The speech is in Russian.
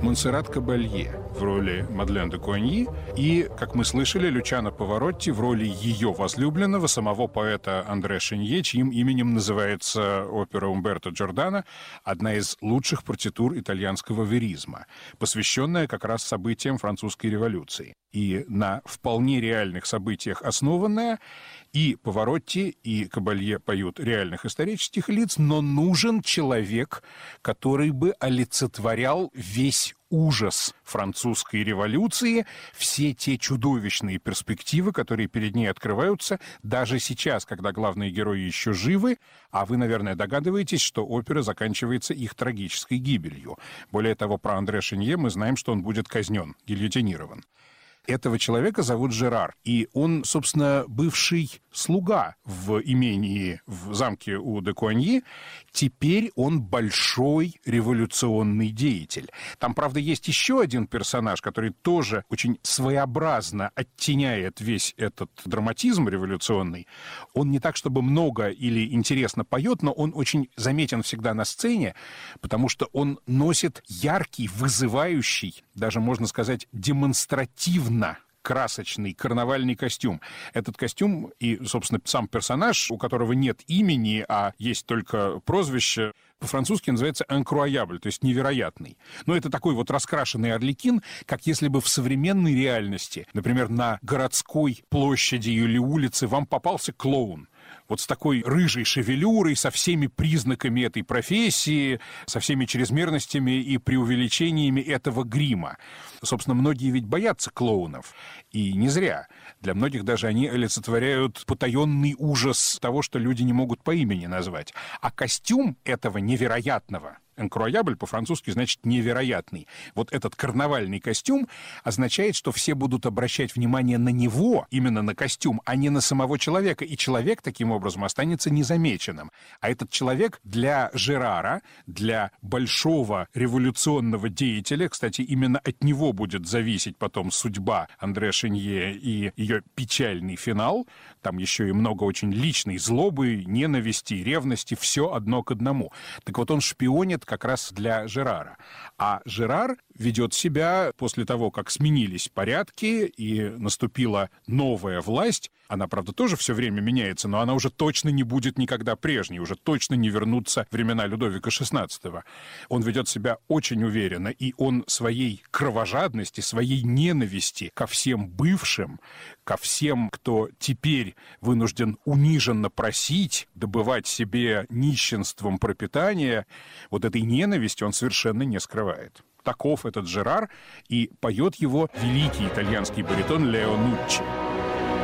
Монсеррат Кабалье в роли Мадлен де Куаньи и, как мы слышали, Лючано Паваротти в роли ее возлюбленного, самого поэта Андре Шенье, чьим именем называется опера Умберто Джордано, одна из лучших партитур итальянского веризма, посвященная как раз событиям французской революции. И на вполне реальных событиях основанная, и Паваротти, и Кабалье поют реальных исторических лиц, но нужен человек, который бы олицетворял весь ужас французской революции, все те чудовищные перспективы, которые перед ней открываются даже сейчас, когда главные герои еще живы, а вы, наверное, догадываетесь, что опера заканчивается их трагической гибелью. Более того, про Андре Шенье мы знаем, что он будет казнен, гильотинирован. Этого человека зовут Жерар, и он, собственно, бывший слуга в имении в замке у де Куаньи. Теперь он большой революционный деятель. Там, правда, есть еще один персонаж, который тоже очень своеобразно оттеняет весь этот драматизм революционный. Он не так, чтобы много или интересно поет, но он очень заметен всегда на сцене, потому что он носит яркий, вызывающий, даже, можно сказать, демонстративный красочный карнавальный костюм. Этот костюм и, собственно, сам персонаж, у которого нет имени, а есть только прозвище, по-французски называется «incroyable», то есть «невероятный». Но это такой вот раскрашенный арлекин, как если бы в современной реальности, например, на городской площади или улице вам попался клоун. Вот с такой рыжей шевелюрой, со всеми признаками этой профессии, со всеми чрезмерностями и преувеличениями этого грима. Собственно, многие ведь боятся клоунов. И не зря. Для многих даже они олицетворяют потаенный ужас того, что люди не могут по имени назвать. А костюм этого невероятного, «incroyable» по-французски значит «невероятный». Вот этот карнавальный костюм означает, что все будут обращать внимание на него, именно на костюм, а не на самого человека. И человек таким образом останется незамеченным. А этот человек для Жерара, для большого революционного деятеля, кстати, именно от него будет зависеть потом судьба Андре Шенье и ее печальный финал. Там еще и много очень личной злобы, ненависти, ревности, все одно к одному. Так вот он шпионит как раз для Жерара. А Жерар ведет себя после того, как сменились порядки и наступила новая власть. Она, правда, тоже все время меняется, но она уже точно не будет никогда прежней, уже точно не вернутся времена Людовика XVI. Он ведет себя очень уверенно, и он своей кровожадности, своей ненависти ко всем бывшим, ко всем, кто теперь вынужден униженно просить, добывать себе нищенством пропитание, вот этой ненависти он совершенно не скрывает. Таков этот Жерар, и поет его великий итальянский баритон Лео Нуччи.